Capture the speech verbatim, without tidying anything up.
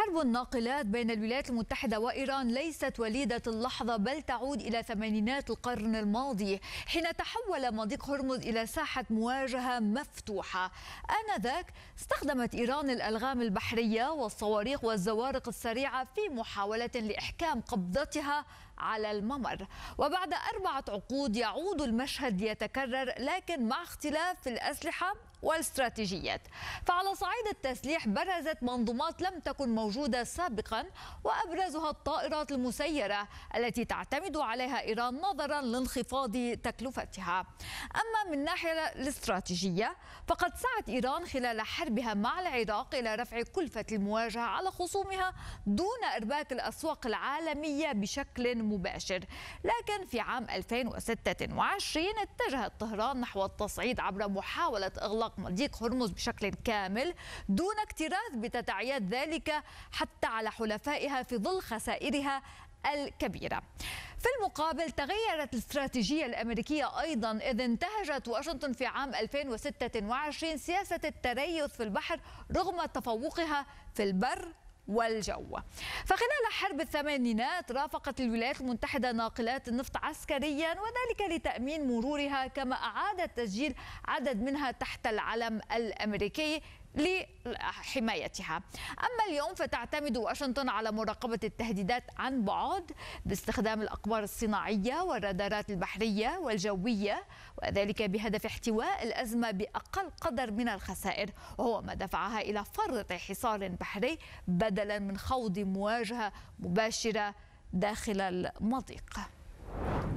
حرب الناقلات بين الولايات المتحدة وإيران ليست وليدة اللحظة، بل تعود إلى ثمانينات القرن الماضي، حين تحول مضيق هرمز إلى ساحة مواجهة مفتوحة. آنذاك استخدمت إيران الألغام البحرية والصواريخ والزوارق السريعة في محاولة لإحكام قبضتها على الممر. وبعد أربعة عقود يعود المشهد ليتكرر، لكن مع اختلاف في الأسلحة والاستراتيجيات. فعلى صعيد التسليح برزت منظومات لم تكن موجودة سابقا، وأبرزها الطائرات المسيرة التي تعتمد عليها إيران نظرا لانخفاض تكلفتها. أما من الناحية الاستراتيجية فقد سعت إيران خلال حربها مع العراق إلى رفع كلفة المواجهة على خصومها دون إرباك الأسواق العالمية بشكل مباشر. لكن في عام ألفين وستة وعشرين اتجهت طهران نحو التصعيد عبر محاولة إغلاق مضيق هرمز بشكل كامل دون اكتراث بتداعيات ذلك حتى على حلفائها في ظل خسائرها الكبيرة. في المقابل تغيرت الاستراتيجية الأمريكية أيضا، إذ انتهجت واشنطن في عام ألفين وستة وعشرين سياسة التريث في البحر رغم تفوقها في البر والجو. فخلال حرب الثمانينات رافقت الولايات المتحدة ناقلات النفط عسكريا، وذلك لتأمين مرورها، كما أعادت تسجيل عدد منها تحت العلم الأمريكي لحمايتها. أما اليوم فتعتمد واشنطن على مراقبة التهديدات عن بعد باستخدام الأقمار الصناعية والرادارات البحرية والجوية، وذلك بهدف احتواء الأزمة بأقل قدر من الخسائر، وهو ما دفعها إلى فرض حصار بحري بدلا من خوض مواجهة مباشرة داخل المضيق.